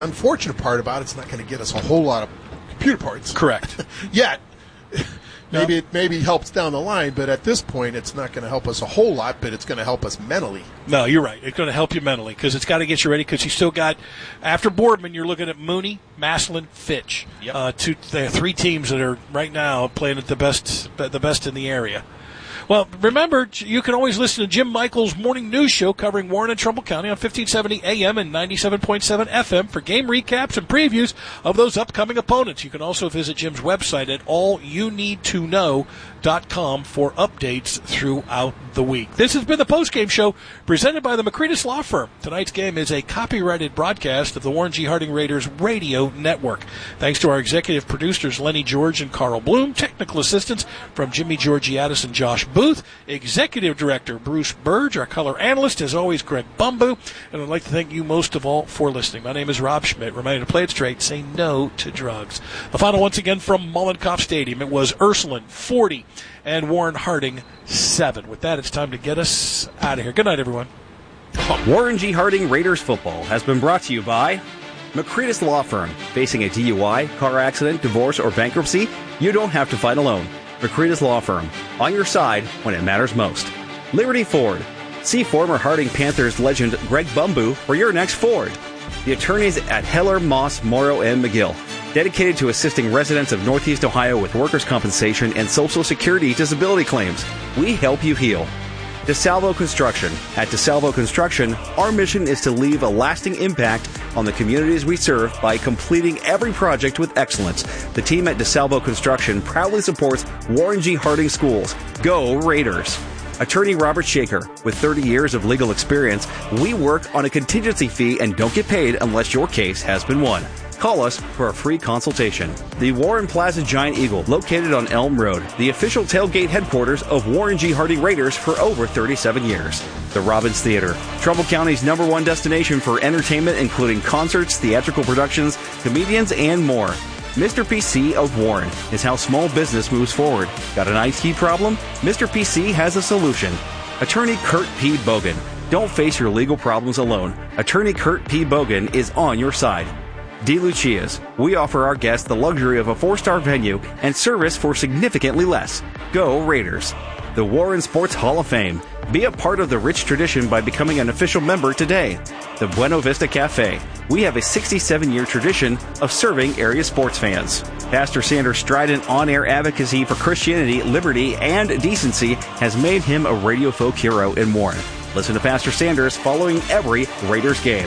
unfortunate part about it's not going to get us a whole lot of computer parts. Correct. Yet. Maybe it helps down the line, but at this point, it's not going to help us a whole lot, but it's going to help us mentally. No, you're right. It's going to help you mentally because it's got to get you ready because you still got, after Boardman, you're looking at Mooney, Massillon, Fitch. Yep. Three teams that are right now playing at the best in the area. Well, remember, you can always listen to Jim Michael's morning news show covering Warren and Trumbull County on 1570 AM and 97.7 FM for game recaps and previews of those upcoming opponents. You can also visit Jim's website at allyouneedtoknow.com for updates throughout the week. This has been the postgame show presented by the McCretus Law Firm. Tonight's game is a copyrighted broadcast of the Warren G. Harding Raiders radio network. Thanks to our executive producers, Lenny George and Carl Bloom, technical assistance from Jimmy Georgiadis and Josh Booth, executive director Bruce Burge, our color analyst, as always, Greg Bumbu, and I'd like to thank you most of all for listening. My name is Rob Schmidt. Reminding to play it straight, say no to drugs. The final once again from Mollenkopf Stadium. It was Ursuline 40 and Warren Harding 7. With that, it's time to get us out of here. Good night, everyone. Warren G. Harding Raiders football has been brought to you by McCretus Law Firm. Facing a DUI, car accident, divorce, or bankruptcy, you don't have to fight alone. McCretus Law Firm, on your side when it matters most. Liberty Ford. See former Harding Panthers legend Greg Bumbu for your next Ford. The attorneys at Heller, Moss, Morrow, and McGill, dedicated to assisting residents of Northeast Ohio with workers' compensation and Social Security disability claims. We help you heal. DeSalvo Construction. At DeSalvo Construction, our mission is to leave a lasting impact on the communities we serve by completing every project with excellence. The team at DeSalvo Construction proudly supports Warren G. Harding Schools. Go Raiders! Attorney Robert Shaker. With 30 years of legal experience, we work on a contingency fee and don't get paid unless your case has been won. Call us for a free consultation. The Warren Plaza Giant Eagle, located on Elm Road, the official tailgate headquarters of Warren G. Harding Raiders for over 37 years. The Robbins Theater, Trumbull County's #1 destination for entertainment, including concerts, theatrical productions, comedians, and more. Mr. PC of Warren is how small business moves forward. Got an IT problem? Mr. PC has a solution. Attorney Kurt P. Bogan. Don't face your legal problems alone. Attorney Kurt P. Bogan is on your side. DeLucia's. We offer our guests the luxury of a 4-star venue and service for significantly less. Go Raiders. The Warren Sports Hall of Fame. Be a part of the rich tradition by becoming an official member today. The Buena Vista Cafe. We have a 67-year tradition of serving area sports fans. Pastor Sanders' strident on-air advocacy for Christianity, liberty, and decency has made him a radio folk hero in Warren. Listen to Pastor Sanders following every Raiders game.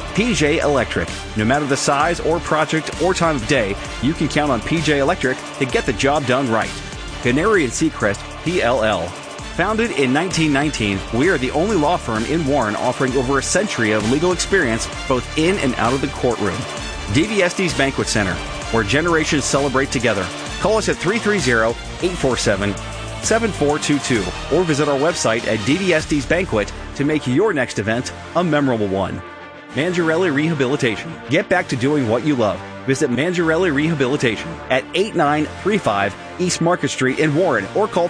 PJ Electric. No matter the size or project or time of day, you can count on PJ Electric to get the job done right. Canary and Seacrest, PLL. Founded in 1919, we are the only law firm in Warren offering over a century of legal experience both in and out of the courtroom. DVSD's Banquet Center, where generations celebrate together. Call us at 330-847-7422 or visit our website at DVSD's Banquet to make your next event a memorable one. Mangiarelli Rehabilitation. Get back to doing what you love. Visit Mangiarelli Rehabilitation at 8935 East Market Street in Warren or call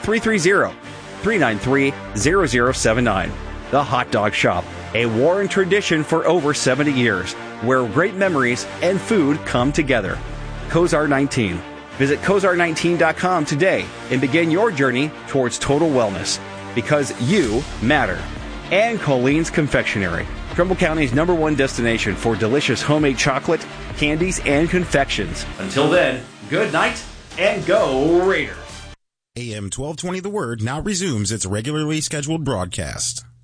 330-393-0079. The Hot Dog Shop. A Warren tradition for over 70 years, where great memories and food come together. Kozar 19. Visit Kozar19.com today and begin your journey towards total wellness, because you matter. And Colleen's Confectionery. Trumbull County's #1 destination for delicious homemade chocolate, candies, and confections. Until then, good night and go Raiders! AM 1220 The Word now resumes its regularly scheduled broadcast.